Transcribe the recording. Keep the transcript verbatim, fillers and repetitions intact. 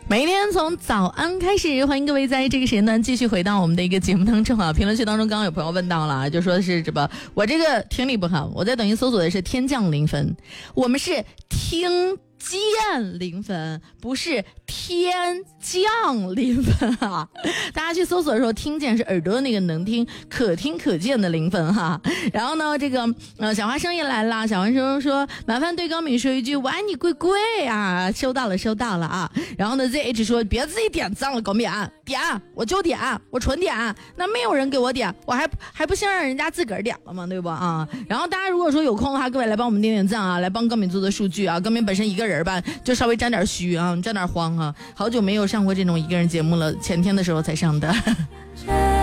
每一天从早安开始，欢迎各位在这个时间段继续回到我们的一个节目当中啊。评论区当中刚刚有朋友问到了，就说是什么我这个听力不好，我在抖音搜索的是天降零分，我们是听见零分，不是天降零分啊！大家去搜索的时候，听见是耳朵的那个能听、可听可见的零分哈。然后呢，这个呃小花生也来了，小花生说麻烦对高敏说一句我爱你贵贵啊，收到了收到了啊。然后呢 Z H 说别自己点赞了，高敏点我就点，我纯点，那没有人给我点，我还还不信让人家自个儿点了吗？对不啊？然后大家如果说有空的话，各位来帮我们点点赞啊，来帮高敏做做数据啊。高敏本身一个人吧，就稍微沾点虚啊，沾点慌啊，好久没有上过这种一个人节目了，前天的时候才上的。